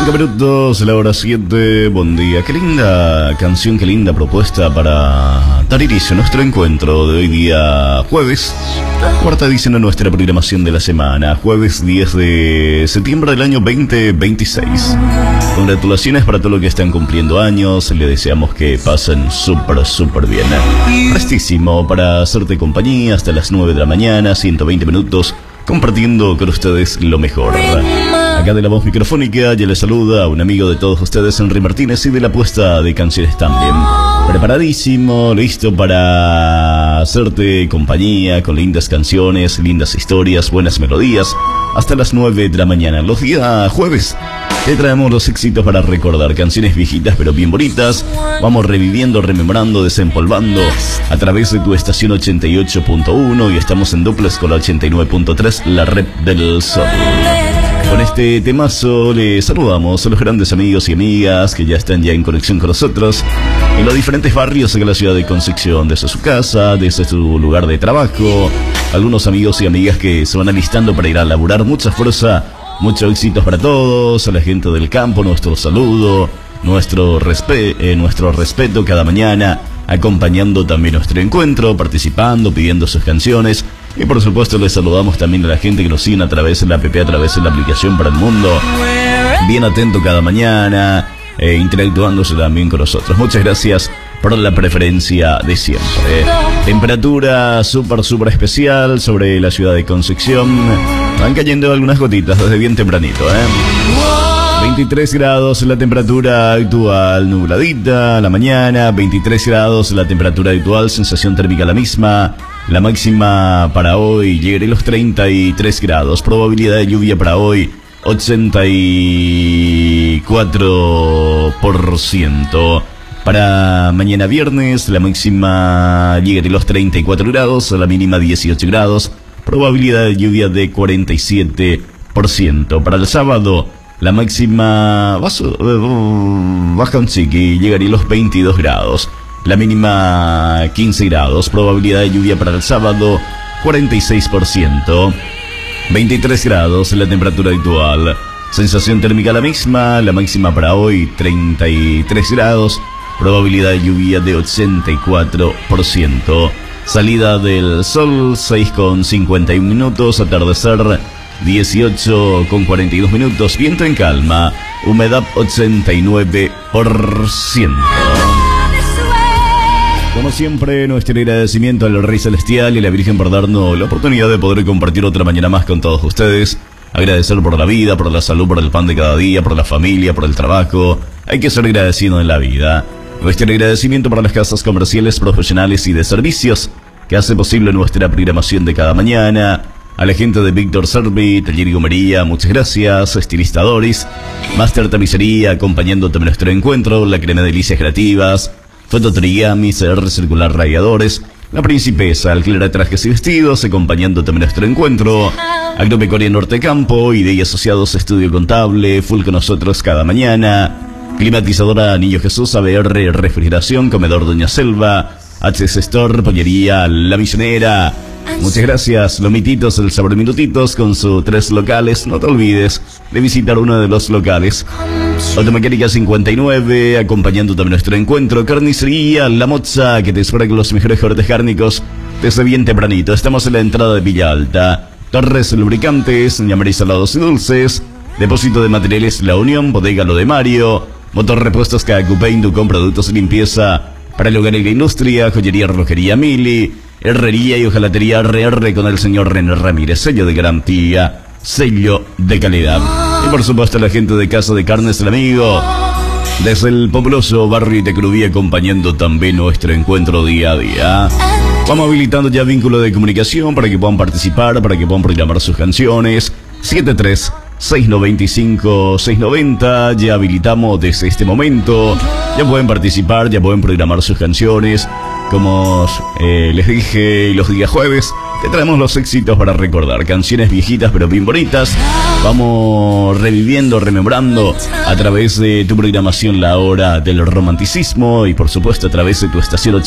5 minutos, la hora 7, buen día. Qué linda canción, qué linda propuesta para dar inicio a nuestro encuentro de hoy día jueves. Cuarta edición de nuestra programación de la semana, jueves 10 de septiembre del año 2026. Congratulaciones para todos los que están cumpliendo años, le deseamos que pasen súper bien. Prestísimo para hacerte compañía hasta las 9 de la mañana, 120 minutos, compartiendo con ustedes lo mejor. Acá de la voz microfónica ya les saluda a un amigo de todos ustedes, Henry Martínez, y de la puesta de canciones también. Preparadísimo, listo para hacerte compañía con lindas canciones, lindas historias, buenas melodías, hasta las 9 de la mañana. Los días jueves te traemos los éxitos para recordar, canciones viejitas pero bien bonitas. Vamos reviviendo, rememorando, desempolvando a través de tu estación 88.1 y estamos en duplex con la 89.3, la red del sol. Con este temazo les saludamos a los grandes amigos y amigas que ya están ya en conexión con nosotros en los diferentes barrios de la ciudad de Concepción, desde su casa, desde su lugar de trabajo. Algunos amigos y amigas que se van alistando para ir a laburar. Mucha fuerza, muchos éxitos para todos. A la gente del campo, nuestro saludo, nuestro respeto cada mañana, acompañando también nuestro encuentro, participando, pidiendo sus canciones. Y por supuesto les saludamos también a la gente que nos sigue a través de la app, a través de la aplicación para el mundo. Bien atento cada mañana, interactuándose también con nosotros. Muchas gracias por la preferencia de siempre. Temperatura súper especial sobre la ciudad de Concepción. Van cayendo algunas gotitas desde bien tempranito, 23 grados la temperatura actual, nubladita la mañana, 23 grados la temperatura actual, sensación térmica la misma. La máxima para hoy llegará a los 33 grados, probabilidad de lluvia para hoy 84%. Para mañana viernes la máxima llegará a los 34 grados, la mínima 18 grados, probabilidad de lluvia de 47%. Para el sábado la máxima baja un chiqui, llegaría a los 22 grados. La mínima 15 grados, probabilidad de lluvia para el sábado 46%. 23 grados la temperatura actual, sensación térmica la misma, la máxima para hoy 33 grados, probabilidad de lluvia de 84%. Salida del sol 6:51 minutos, atardecer 18:42 minutos, viento en calma, humedad 89%. Como siempre, nuestro agradecimiento al Rey Celestial y a la Virgen por darnos la oportunidad de poder compartir otra mañana más con todos ustedes. Agradecer por la vida, por la salud, por el pan de cada día, por la familia, por el trabajo. Hay que ser agradecido en la vida. Nuestro agradecimiento para las casas comerciales, profesionales y de servicios que hace posible nuestra programación de cada mañana. A la gente de Víctor Servi, Taller y Gomería, muchas gracias. Estilista Doris, Master Tapicería, acompañando también nuestro encuentro. La Crema de Delicias Creativas, Fototrigami, CR Circular Radiadores, La Principesa, alquiler de trajes y vestidos, acompañando también nuestro encuentro. Agropecuaria Norte Campo, Idea Asociados, Estudio Contable, full con nosotros cada mañana. Climatizadora Niño Jesús, ABR Refrigeración, Comedor Doña Selva, HS Store, Pollería La Misionera. Muchas gracias, Lomititos, el sabor de minutitos, con sus 3 locales. No te olvides de visitar uno de los locales. Automecánica 59, acompañando también nuestro encuentro. Carnicería La Moza, que te espera con los mejores cortes cárnicos desde bien tempranito. Estamos en la entrada de Villa Alta. Torres Lubricantes, Ñamari Salados y Dulces. Depósito de materiales La Unión, Bodega Lo de Mario. Motor Repuestos Cacupein, con productos de limpieza para el hogar y la industria. Joyería Relojería Mili. Herrería y hojalatería RR con el señor René Ramírez. Sello de garantía, sello de calidad. Y por supuesto la gente de Casa de Carnes El Amigo, desde el populoso barrio de Crubí, acompañando también nuestro encuentro día a día. Vamos habilitando ya vínculo de comunicación para que puedan participar, para que puedan programar sus canciones. 73-695-690, ya habilitamos desde este momento. Ya pueden participar, ya pueden programar sus canciones. Como les dije, los días jueves te traemos los éxitos para recordar, canciones viejitas pero bien bonitas. Vamos reviviendo, rememorando a través de tu programación La Hora del Romanticismo y por supuesto a través de tu estación